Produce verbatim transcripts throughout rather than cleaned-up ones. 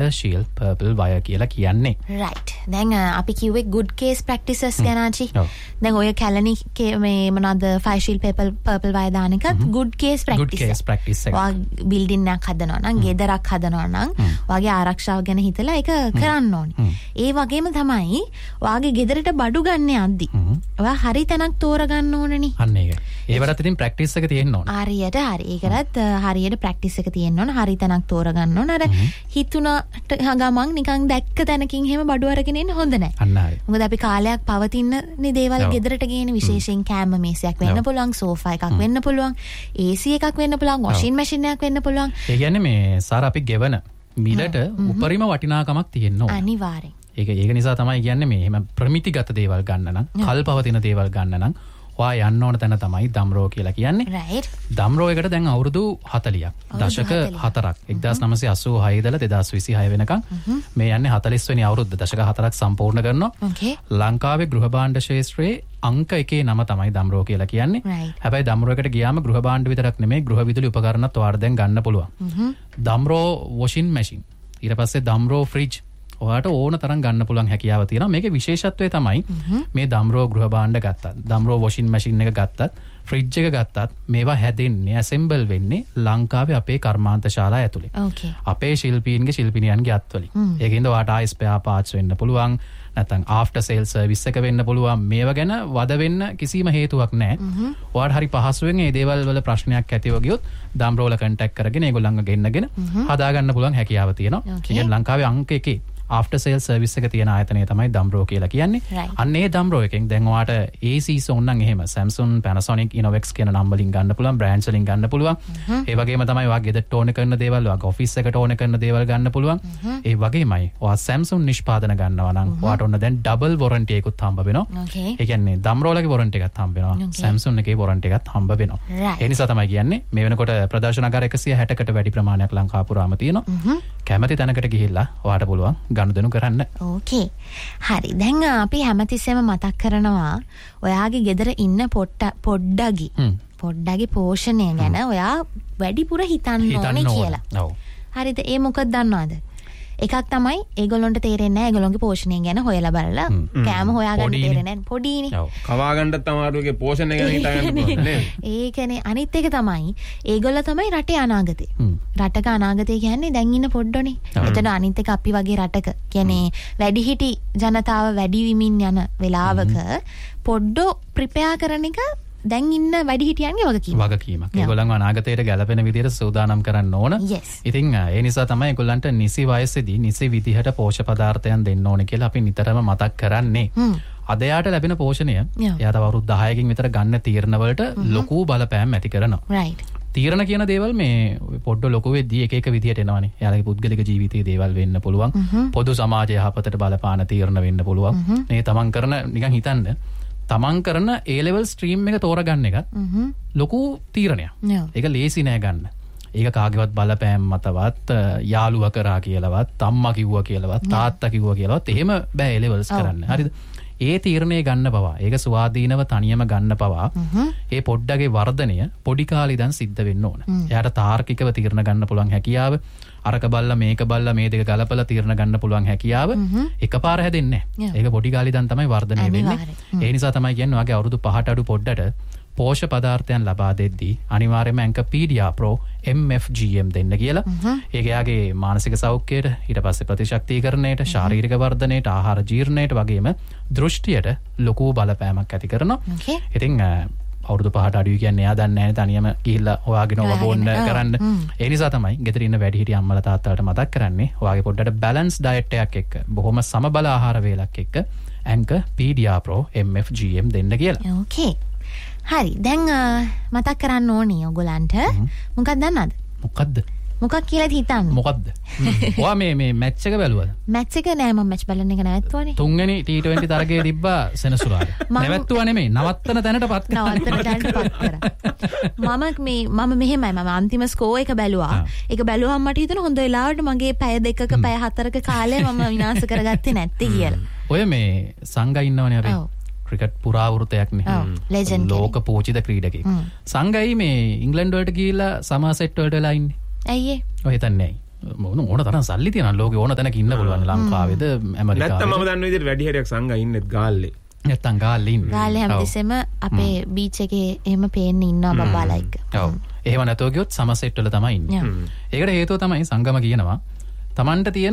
shield purple wire කියලා කියන්නේ. right. දැන් අපි කිව්වේ good case practices ගැන ආචි. දැන් ඔය කැලණි මේ මොනවාද fire shield purple purple wire දාන එකත් good case practice. good case practice එක. ඔයා building එකක් හදනවා නම්, ගෙදරක් හදනවා නම්, ඔයාගේ ආරක්ෂාව ගැන හිතලා ඒක කරන්න ඕනේ. ඒ වගේම තමයි ඔයාගේ ගෙදරට බඩු ගන්න යද්දි ඔයා හරි තැනක් තෝරගන්න ඕනනේ. අන්න ඒක. ඒවලත් ඉතින් ප්‍රැක්ටිස් එක තියෙන්න ඕන. හරියට හරි. ඒකලත් හරියට ප්‍රැක්ටිස් එක තියෙන්න ඕන. හරි තැනක් තෝරගන්න ඕන. අර හිතුණට ගමන් නිකන් දැක්ක තැනකින් හැම බඩු අරගෙන ඉන්න හොඳ නැහැ. අන්න හරි. මොකද අපි කාලයක් පවතින නේ දේවල් ගෙදරට ගේන විශේෂයෙන් කෑම මේසයක් වෙන්න පුළුවන්, සෝෆා එකක් වෙන්න පුළුවන්, ඒ සී එකක් වෙන්න පුළුවන්, වොෂින් මැෂින් එකක් වෙන්න පුළුවන්. ඒ කියන්නේ මේ සාර අපි ගෙවන මිලට උපරිම වටිනාකමක් තියෙන්න ඕන. අනිවාර්යෙන්. ඒක ඒක නිසා තමයි කියන්නේ මේ එහෙම ප්‍රමිතිගත දේවල් ගන්න නම්, කල්පවතින දේවල් ගන්න නම් ඔයා යන්න ඕන තැන තමයි දම්රෝ කියලා කියන්නේ. right. දම්රෝ එකට දැන් අවුරුදු හතලියක්. දශක හතරක්. එක්දාස් නවසිය අසූ හය ඉඳලා දෙදාස් විසිහය වෙනකන් මේ යන්නේ හතළිස් වෙනි අවුරුද්ද. දශක හතරක් සම්පූර්ණ කරනවා. okay. ලංකාවේ ගෘහ භාණ්ඩ ශාස්ත්‍රයේ අංක එකේ නම තමයි දම්රෝ කියලා කියන්නේ. right. හැබැයි දම්රෝ එකට ගියාම ගෘහ භාණ්ඩ විතරක් නෙමෙයි ගෘහ විදුලි උපකරණත් ඔයාලා දැන් ගන්න පුළුවන්. දම්රෝ වොෂින් මැෂින්. ඊට පස්සේ දම්රෝ ෆ්‍රිජ් ඔයාට ඕන තරම් ගන්න පුළුවන් හැකියාව තියෙනවා. මේකේ විශේෂත්වය තමයි මේ දම්රෝ ගෘහ භාණ්ඩ ගත්තත්, දම්රෝ වොෂින් මැෂින් එක ගත්තත්, ෆ්‍රිජ් එක ගත්තත් මේවා හැදෙන්නේ ඇසෙම්බල් වෙන්නේ ලංකාවේ අපේ කර්මාන්ත ශාලා ඇතුලේ. okay. අපේ ශිල්පීන්ගේ ශිල්පිනියන්ගේ අත්වලින්. ඒකින්ද ඔයාට ආයි ස්පෙයා පාර්ට්ස් වෙන්න පුළුවන්. නැත්නම් ආෆ්ටර් සේල් සර්විස් එක වෙන්න පුළුවන්. මේවා ගැන වද වෙන්න කිසිම හේතුවක් නැහැ. ඔයාට හරි පහසුවෙන් මේ දේවල් වල ප්‍රශ්නයක් ඇතිව ගියොත් දම්රෝ වල කන්ටැක්ට් කරගෙන ඒගොල්ලන්ව ගෙන්නගෙන හදා ගන්න පුළුවන් හැකියාව තියෙනවා. ඒ කියන්නේ ලංකාවේ අංක එකේ ආෆ්ටර් සේල් සර්විස් එක තියෙන ආයතනය තමයි දම්රෝ කියලා කියන්නේ. right. අන්න ඒ දම්රෝ එකෙන් දැන් ඔයාට A C zone නම් එහෙම Samsung, Panasonic, Innovex කියන නම් වලින් ගන්න පුළුවන්, බ්‍රෑන්ඩ්ස් වලින් ගන්න පුළුවන්. ඒ වගේම තමයි ඔයා ගෙදරට ඕන කරන දේවල්, ඔයාගේ ඔෆිස් එකට ඕන කරන දේවල් ගන්න පුළුවන්. ඒ වගේමයි ඔයා Samsung නිෂ්පාදන ගන්නවා නම් ඔයාට ඔන්න දැන් ඩබල් වොරන්ටි එකකුත් හම්බ වෙනවා. okay. ඒ කියන්නේ දම්රෝලගේ වොරන්ටි එකත් හම්බ වෙනවා. okay. Samsung එකේ වොරන්ටි එකත් හම්බ වෙනවා. right. ඒ නිසා තමයි කියන්නේ මේ වෙනකොට ප්‍රදර්ශනාගාර එකසිය හැටකට වැඩි ප්‍රමාණයක් ලංකාව පුරාම තියෙනවා. කැමති තැනකට ගිහිල්ලා ඔයාට පුළුවන් ගනුදෙනු කරන්න. ඕකේ. හරි. දැන් අපි හැමතිස්සෙම මතක් කරනවා ඔයාගේ ගෙදර ඉන්න පොට්ට පොඩ්ඩගේ පොඩ්ඩගේ පෝෂණය ගැන ඔයා වැඩිපුර හිතන්න ඕනේ කියලා. ඔව්. හරිද? ඒ මොකක්ද දන්නවද? එකක් තමයි ඒගොල්ලොන්ට තේරෙන්නේ නැහැ ඒගොල්ලොන්ගේ පෝෂණය ගැන හොයලා බලලා කෑම හොයාගන්න තේරෙන්නේ නැහැ. පොඩීනේ. ඔව්. කවා ගන්නත් අමාරුගේ පෝෂණය ගැන හිතාගන්න පුළුවන් නේද? ඒකනේ. අනිත් එක තමයි ඒගොල්ලෝ තමයි රටේ අනාගතේ. රටක අනාගතය කියන්නේ දැන් ඉන්න පොඩ්ඩෝනේ. එතන අනිත් එක අපි වගේ රටක කියන්නේ වැඩිහිටි ජනතාව වැඩි වෙමින් යන වෙලාවක පොඩ්ඩෝ ප්‍රිපෙයාර් කරන එක දැන් ඉන්න වැඩිහිටියන්ගේ වගකීම. වගකීමක්. ඒගොල්ලන්ව අනාගතයට ගැලපෙන විදිහට සූදානම් කරන්න ඕන. yes. ඉතින් ඒ නිසා තමයි ඒගොල්ලන්ට නිසි වයසේදී නිසි විදිහට පෝෂ්‍ය පදාර්ථයන් දෙන්න ඕනේ කියලා අපි නිතරම මතක් කරන්නේ. අද යාට ලැබෙන පෝෂණය එයාට අවුරුදු දහයකින් විතර ගන්න තීරණ වලට ලොකු බලපෑම් ඇති කරනවා. right. තීරණ කියන දේවල් මේ පොඩ්ඩ ලොකු වෙද්දී එක එක විදිහට එනවනේ. එයාලගේ පුද්ගලික ජීවිතයේ දේවල් වෙන්න පුළුවන්. පොදු සමාජය යහපතට බලපාන තීරණ වෙන්න පුළුවන්. මේ තමන් කරන නිකන් හිතන්න තමන් කරන A level stream එක තෝරගන්න එකත් ලොකු තීරණයක්. ඒක ලේසි නෑ ගන්න. ඒක කාගේවත් බලපෑම් මතවත්, යාළුවා කරා කියලාවත්, අම්මා කිව්වා කියලාවත්, තාත්තා කිව්වා කියලාවත් එහෙම බෑ A levels කරන්න. හරිද? ඒ තීරණය ගන්න පවා, ඒක ස්වාධීනව තනියම ගන්න පවා ඒ පොඩ්ඩගේ වර්ධනය පොඩි කාලේ ඉඳන් සිද්ධ වෙන්න ඕන. එයාට තාර්කිකව තීරණ ගන්න පුළුවන් හැකියාව, අරක බල්ලා මේක බල්ලා මේ දෙක ගලපලා තීරණ ගන්න පුළුවන් හැකියාව එකපාර හැදෙන්නේ නැහැ. ඒක පොඩි කාලේ ඉඳන් තමයි වර්ධනය වෙන්නේ. ඒ නිසා තමයි කියන්නේ ඔයාගේ අවුරුදු පහට අඩු පොඩ්ඩට පෝෂ්‍ය පදාර්ථයන් ලබා දෙද්දී අනිවාර්යයෙන්ම ඇන්කපීඩියා pro M F G M දෙන්න කියලා. ඒක යාගේ මානසික සෞඛ්‍යයට, ඊට පස්සේ ප්‍රතිශක්තිකරණයට, ශාරීරික වර්ධනයට, ආහාර ජීර්ණයට වගේම දෘෂ්ටියට ලොකු බලපෑමක් ඇති කරනවා. ඉතින් අවුරුදු පහට අඩුයි කියන්නේ එයා දන්නේ නැහැ තනියම ගිහිල්ලා ඔයාගෙන ඔබ බොන්න කරන්න. ඒ නිසා තමයි ගෙදර ඉන්න වැඩිහිටි අම්මලා තාත්තලාට මතක් කරන්නේ ඔයාගේ පොඩ්ඩට බැලන්ස් ඩයට් එකක් එක්ක, බොහොම සමබල ආහාර වේලක් එක්ක ඇන්කපීඩියා pro M F G M දෙන්න කියලා. ඕකේ. හරි. දැන් මතක් කරන්න ඕනේ ඔයගොල්ලන්ට. මොකක්ද දන්නවද? මොකද්ද? මොකක් කියලාද හිතන්නේ? මොකද්ද? ඔයා මේ මේ මැච් එක බැලුවද? මැච් එක නෑ මම මැච් බලන එක නැවැත්තුවානේ. තුන්වෙනි T twenty තරගයේ තිබ්බා සෙනසුරාදා. නැවැත්තුවා නෙමෙයි, නවත්තන තැනට පත් කරා. නවත්තන තැනට පත් කරා. මම මේ මම මෙහෙමයි මම අන්තිම ස්කෝර් එක බැලුවා. ඒක බැලුවම මට හිතුණා හොඳ වෙලාවට මගේ පැය දෙකක පැය හතරක කාලය මම විනාශ කරගත්තේ නැත්තේ කියලා. ඔය මේ සංගා ඉන්නවනේ අපි. ක්‍රිකට් පුරාවෘතයක්නේ. ලෝක පූජිත ක්‍රීඩකයෙක්. සංගයි මේ ඉංග්ලන්ඩ් වලට ගිහිල්ලා සමර්සෙට් වලට වෙලා ඉන්නේ. ඇයි ඒ? ඔය හිතන්නේ ඇයි? මොන ඕන තරම් සල්ලි තියෙනවා ලෝකේ ඕන තැනක ඉන්න පුළුවන් ලංකාවේද ඇමරිකාවේද නැත්තම් මම දන්න විදිහට වැඩි හරියක් සංඝා ඉන්නෙත් ගාල්ලේ නැත්තම් ගාල්ලේ ඉන්නේ ගාල්ලේ හැමතිස්සෙම අපේ බීච් එකේ එහෙම පේන්න ඉන්නවා බබාලා එක්ක ඔව් එහෙම නැතෝ ගියොත් සමසෙට් වල තමයි ඉන්නේ ඒකට හේතුව තමයි සංගම කියනවා Tamanට තියෙන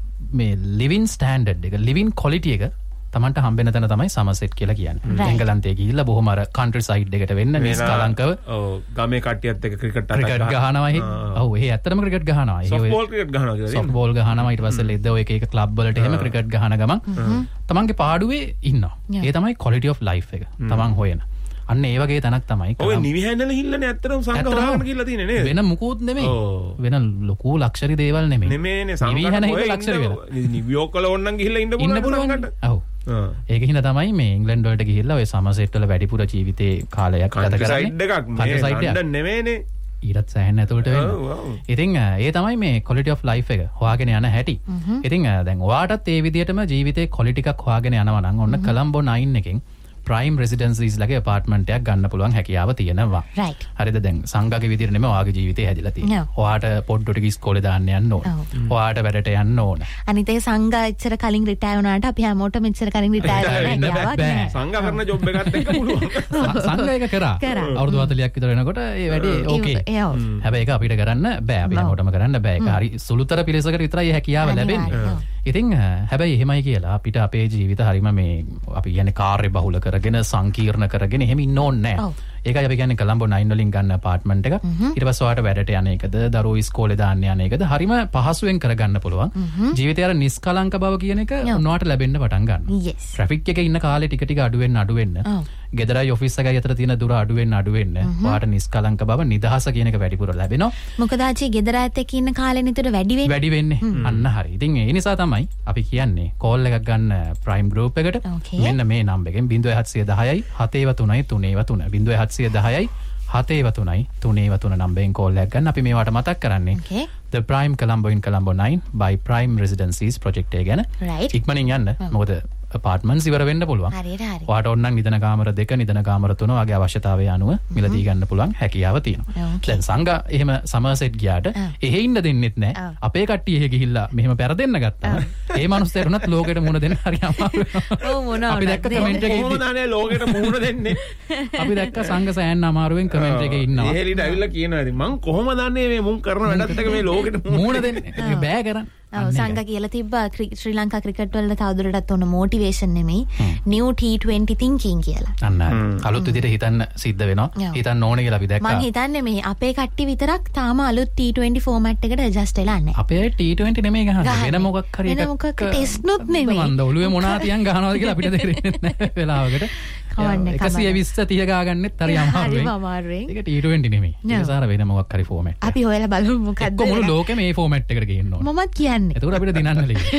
මේ ලිවින් ස්ටෑන්ඩඩ් එක ලිවින් ක්වොලිටි එක තමන්ට හම්බෙන තැන තමයි සමසෙට් කියලා කියන්නේ. එංගලන්තේ ගිහිල්ලා බොහොම අර කන්ට්‍රි සයිඩ් එකට වෙන්න නිස්කලංකව ඔව් ගමේ කට්ටියත් එක්ක ක්‍රිකට් අතක් ක්‍රිකට් ගහනවා. ඔව් ඒ ඇත්තටම ක්‍රිකට් ගහනවා. ඒ සොෆ්ට් බෝල් ක්‍රිකට් ගහනවා කියලා. සොෆ්ට් බෝල් ගහනවා ඊට පස්සේ ලෙද්ද ඔය එක එක ක්ලබ් වලට එහෙම ක්‍රිකට් ගහන ගමන් තමන්ගේ පාඩුවේ ඉන්නවා. ඒ තමයි quality of life එක. තමන් හොයන. අන්න ඒ වගේ තැනක් තමයි. ඔය නිවිහැන්නල හිල්ලනේ ඇත්තටම සංඝ හොයාගෙන ගිහලා තියෙන්නේ නේද? වෙන මුකුත් නෙමෙයි. වෙන ලොකු ලක්ෂරි දේවල් නෙමෙයි. නෙමෙයිනේ සංඝ ලක්ෂරි වෙලා. නිවියෝක් වල ඕනනම් ගිහිල්ලා ඉන්න පුළුවන්. ඔව්. ඒක හින්දා තමයි මේ ඉංග්ලන්ඩ් වලට ගිහිල්ලා ඔය සමසෙට් වල වැඩිපුර ජීවිතේ කාලයක් ගත කරන්නේ. සයිඩ් එකක් මේ ලන්ඩන් නෙමෙයිනේ. ඊටත් සෑහෙන ඇතුළට වෙන්න. ඉතින් ඒ තමයි මේ quality of life එක හොයාගෙන යන හැටි. ඉතින් දැන් ඔයාටත් ඒ විදිහටම ජීවිතේ quality එකක් හොයාගෙන යනවා නම් ඔන්න කොලම්බෝ නයින් එකෙන් ප්‍රයිම් රෙසිඩන්සිස් ලගේ apartment එකක් ගන්න පුළුවන් හැකියාව තියෙනවා. right. හරිද? දැන් සංඝගේ විදිහට නෙමෙයි ඔයාගේ ජීවිතේ හැදිලා තියෙන්නේ. ඔයාට පොඩ්ඩොට ගිහින් ඉස්කෝලේ දාන්න යන්න ඕන. ඔයාට වැඩට යන්න ඕන. අනිත් ඒ සංඝ එච්චර කලින් රිටයර් වුණාට අපි හැමෝටම එච්චර කලින් රිටයර් වෙන්න බෑ. සංඝ කරන ජොබ් එකත් එක්ක පුළුවන්. සංඝ එක කරා. අවුරුදු හතලියක් විතර වෙනකොට ඒ වැඩේ ඕකේ. හැබැයි ඒක අපිට කරන්න බෑ. අපි හැමෝටම කරන්න බෑ. ඒක හරි සුළුතර පිරිසකට විතරයි හැකියාව ලැබෙන්නේ. ඉතින් හැබැයි එහෙමයි කියලා අපිට අපේ ජීවිත හරිම මේ අපි කියන්නේ කාර්ය බහුල කරගෙන සංකීර්ණ කරගෙන එහෙම ඉන්න ඕනේ නැහැ. ඒකයි අපි කියන්නේ කොලම්බෝ නයින් වලින් ගන්න apartment එක. ඊට පස්සේ ඔයාලට වැඩට යන එකද, දරුවෝ ඉස්කෝලේ දාන්න යන එකද හරිම පහසුවෙන් කරගන්න පුළුවන්. ජීවිතය අර නිස්කලංක බව කියන එක උන්වට ලැබෙන්න පටන් ගන්නවා. ට්‍රැෆික් එකේ ඉන්න කාලේ ටික ටික අඩු වෙන්න අඩු වෙන්න. ගෙදරයි ඔෆිස් එකයි අතර තියෙන දුර අඩු වෙන්න අඩු වෙන්න. ඔයාට නිස්කලංක බව නිදහස කියන එක වැඩිපුර ලැබෙනවා. මොකද ආචි ගෙදර ඇත එක්ක ඉන්න කාලේ නිතර වැඩි වෙන්නේ. වැඩි වෙන්නේ. අන්න හරි. ඉතින් ඒ නිසා තමයි අපි කියන්නේ කෝල් එකක් ගන්න ප්‍රයිම් ගෲප් එකට මෙන්න මේ නම්බර් එකෙන් zero seven one zero හතේ තුනයි තුනේ තුන zero seven one zero හතේ තුනයි තුනේ තුන නම්බරෙන් කෝල් එකක් ගන්න. අපි මේවට මතක් කරන්නේ The Prime Colombo in Colombo nine by Prime Residencies project එක ගැන. ඉක්මනින් යන්න. මොකද apartments ඉවර වෙන්න පුළුවන්. හරියට හරි. ඔයාට ඕන නම් නිදන කාමර දෙක නිදන කාමර තුන වගේ අවශ්‍යතාවය අනුව මිලදී ගන්න පුළුවන් හැකියාව තියෙනවා. දැන් සංඝ එහෙම සමර්සෙට් ගියාට එහෙ ඉන්න දෙන්නෙත් නැහැ. අපේ කට්ටිය එහෙ ගිහිල්ලා මෙහෙම පෙරදෙන්න ගත්තා. ඒ මනුස්සයරුණත් ලෝකෙට මුණ දෙන්න හරි අමාරුයි. ඔව් මොනවා අපි දැක්ක කමෙන්ට් එකේ කොහොමද අනේ ලෝකෙට මුණ දෙන්නේ? අපි දැක්ක සංඝ සෑහෙන අමාරුවෙන් කමෙන්ට් එකේ ඉන්නවා. එහෙලිට ඇවිල්ලා කියනවා ඉතින් මං කොහොමද දන්නේ මේ මුන් කරන වැඩත් එක මේ ලෝකෙට මුණ දෙන්නේ බෑ කරන්න. ඔව් සංඝ කියලා තිබ්බා ශ්‍රී ලංකා ක්‍රිකට් වල තවදුරටත් ඔන්න මොටිවේෂන් නෙමෙයි new T twenty thinking කියලා. අන්න අලුත් විදිහට හිතන්න සිද්ධ වෙනවා. හිතන්න ඕනේ කියලා අපි දැක්කා. මං හිතන්නේ මේ අපේ කට්ටිය විතරක් තාම අලුත් T twenty format එකට ඇඩ්ජස්ට් වෙලා නැහැ. අපේ T twenty නෙමෙයි ගහන්නේ. වෙන මොකක් හරි එකක්. වෙන මොකක් ටෙස්ට් නුත් නෙමෙයි. මන්ද ඔළුවේ මොනවා තියන් ගහනවාද කියලා අපිට තේරෙන්නේ නැහැ වෙලාවකට. කවන්නේ එකසිය විස්ස තිහ ගාගන්නෙත් හරි අමාරුයි. හරි අමාරුයි. ඒක T twenty නෙමෙයි. ඒක සාර වෙන මොකක් හරි format. අපි හොයලා බලමු මොකක්ද. කොමුළු ලෝකෙම මේ format එකට ගේන්න ඕන. මමත් කියන්නේ. ඒකට අපිට දිනන්න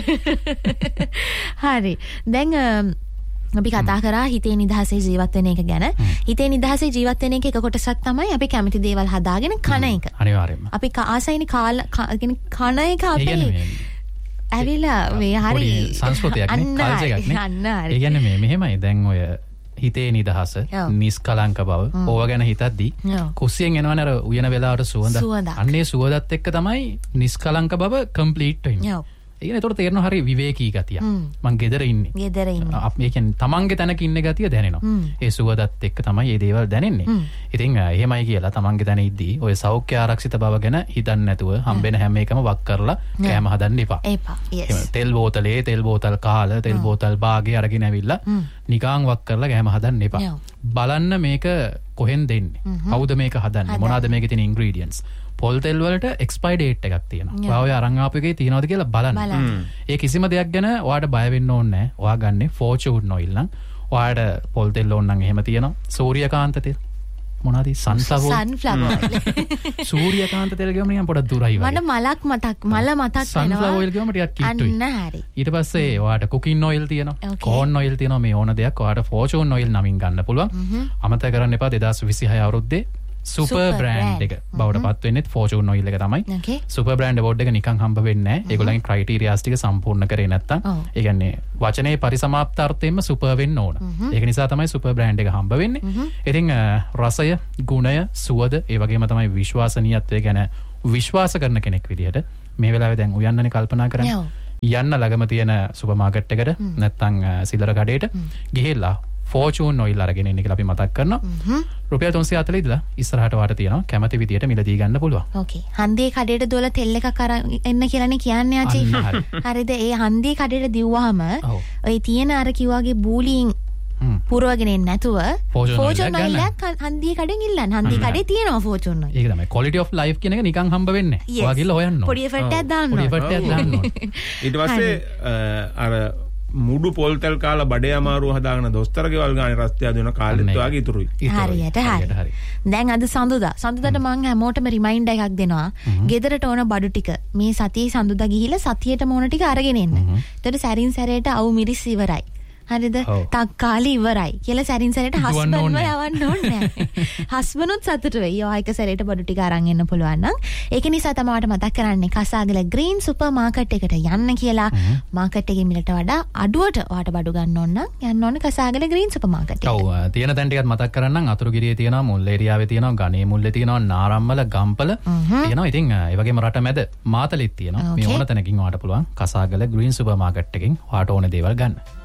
හරි. දැන් අපි කතා කරා හිතේ නිදහසේ ජීවත් වෙන එක ගැන. හිතේ නිදහසේ ජීවත් වෙන එක එක කොටසක් තමයි අපි කැමති දේවල් හදාගෙන කන එක. අනිවාර්යයෙන්ම. අපි ආසයිනි කාල කන එක අපේ ඇවිලා මේ හරි සංස්කෘතියක් නේ කල්චර් එකක් නේ. අන්න හරි. ඒ කියන්නේ මේ මෙහෙමයි දැන් ඔය හිතේ නිදහස නිස්කලංක බව ඕවා ගැන හිතද්දී කුස්සියෙන් එනවනේ අර උයන වෙලාවට සුවඳ. අන්නේ සුවඳත් එක්ක තමයි නිස්කලංක බව කම්ප්ලීට් වෙන්නේ. ඒක ඒතකොට තේරෙනවා හරි විවේකී ගතිය. මං ගෙදර ඉන්නේ. ගෙදර ඉන්නේ. අපි කියන්නේ තමන්ගේ තැනක ඉන්න ගතිය දැනෙනවා. ඒ සුවදත් එක්ක තමයි මේ දේවල් දැනෙන්නේ. ඉතින් එහෙමයි කියලා තමන්ගේ තැන ඉද්දී ඔය සෞඛ්‍ය ආරක්ෂිත බව ගැන හිතන්නේ නැතුව හම්බෙන හැම එකම වක් කරලා කෑම හදන්න එපා. එපා. yes. තෙල් බෝතලේ තෙල් බෝතල් කාලා තෙල් බෝතල් බාගේ අරගෙන ඇවිල්ලා නිකං වක් කරලා කෑම හදන්න එපා. බලන්න මේක කොහෙන් දෙන්නේ? කවුද මේක හදන්නේ? මොනවාද මේකේ තියෙන ingredients? පොල් තෙල් වලට expiry date එකක් තියෙනවා. ඔයා ඔය අරන් ආපු එකේ තියෙනවද කියලා බලන්න. ඒ කිසිම දෙයක් ගැන ඔයාට බය වෙන්න ඕනේ නැහැ. ඔයා ගන්නේ fortune oil නම් ඔයාට පොල් තෙල් ඕන නම් එහෙම තියෙනවා. සූර්යකාන්ත තෙල් මොනවාද? sunflower sunflower oil. සූර්යකාන්ත තෙල් ගියම නිකන් පොඩක් දුරයි වගේ. මට මලක් මතක් මල මතක් වෙනවා. sunflower oil ගියම ටිකක් කිට්ටුයි. අන්න හරි. ඊට පස්සේ ඔයාට cooking oil තියෙනවා. corn oil තියෙනවා. මේ ඕන දෙයක් ඔයාට fortune oil නමින් ගන්න පුළුවන්. අමතක කරන්න එපා දෙදාස් විසිහය අවුරුද්දේ සුපර් බ්‍රෑන්ඩ් එක බවට පත් වෙන්නේ ෆෝචූන් ඔයිල් එක තමයි. සුපර් බ්‍රෑන්ඩ් අවෝඩ් එක නිකන් හම්බ වෙන්නේ නැහැ. ඒගොල්ලන්ගේ ක්‍රයිටීරියාස් ටික සම්පූර්ණ කරේ නැත්තම් ඒ කියන්නේ වචනේ පරිසමාප්ත අර්ථයෙන්ම සුපර් වෙන්න ඕන. ඒක නිසා තමයි සුපර් බ්‍රෑන්ඩ් එක හම්බ වෙන්නේ. ඉතින් රසය, ගුණය, සුවඳ ඒ වගේම තමයි විශ්වාසනීයත්වය ගැන විශ්වාස කරන කෙනෙක් විදිහට මේ වෙලාවේ දැන් උයන්නනේ කල්පනා කරන්නේ. යන්න ළඟම තියෙන සුපර් මාකට් එකට නැත්නම් සිල්ලර කඩේට ගිහිල්ලා ෆෝචූන් ඔයිල් අරගෙන ඉන්න කියලා අපි මතක් කරනවා. රුපියල් තුන්සිය හතළිස් ඉඳලා ඉස්සරහට වාට තියෙනවා. කැමති විදියට මිලදී ගන්න පුළුවන්. ඕකේ. හන්දියේ කඩේට දොල තෙල් එකක් අරන් එන්න කියලානේ කියන්නේ ආචි. හරිද? ඒ හන්දියේ කඩේට දිව්වහම ඔය තියෙන අර කිව්වාගේ බූලින් පුරවගෙන එන්නේ නැතුව ෆෝචූන් ඔයිලක් හන්දියේ කඩෙන් ඉල්ලන්න. හන්දියේ කඩේ තියෙනවා ෆෝචූන් ඔයිල්. ඒක තමයි quality of life කියන එක නිකන් හම්බ වෙන්නේ නැහැ. ඔයා ගිහලා හොයන්න ඕනේ. පොඩි එෆර්ට් එකක් දාන්න ඕනේ. පොඩි එෆර්ට් එකක් දාන්න ඕනේ. ඊට පස්සේ අර මුඩු පොල් තෙල් කාලා බඩේ අමාරුව හදාගෙන දොස්තරගේ වල් ගානේ රස්තිය හදන කාලෙත් වාගේ ඉතුරුයි. හරියට හරි. දැන් අද සඳුදා. සඳුදාට මම හැමෝටම රිමයින්ඩර් එකක් දෙනවා. ගෙදරට ඕන බඩු ටික මේ සතියේ සඳුදා ගිහිල්ලා සතියේටම ඕන ටික අරගෙන එන්න. එතකොට සැරින් සැරේට අවු මිරිස් ඉවරයි. හරිද? තක්කාලි ඉවරයි කියලා සැරින් සැරේට හස්බන්ඩ්ව යවන්න ඕනේ නැහැ. හස්බන්ඩ්නුත් සතුටු වෙයි. ඔය එක සැරේට බඩු ටික අරන් එන්න පුළුවන් නම්. ඒක නිසා තමයි මට මතක් කරන්නේ කසාගල ග්‍රීන් සුපර් මාකට් එකට යන්න කියලා. මාකට් එකේ මිලට වඩා අඩුවට ඔයාට බඩු ගන්න ඕන නම් යන්න ඕනේ කසාගල ග්‍රීන් සුපර් මාකට් එකට. ඔව් තියෙන තැන් ටිකත් මතක් කරන්නම්. අතුරුගිරියේ තියෙනවා, මුල් ඒරියාවේ තියෙනවා, ගණේ මුල්ලේ තියෙනවා, නාරම්මල, ගම්පල තියෙනවා. ඉතින් ඒ වගේම රට මැද මාතලෙත් තියෙනවා. මේ ඕන තැනකින් ඔයාට පුළුවන් කසාගල ග්‍රීන් සුපර් මාකට් එකෙන් ඔයාට ඕන දේවල් ගන්න.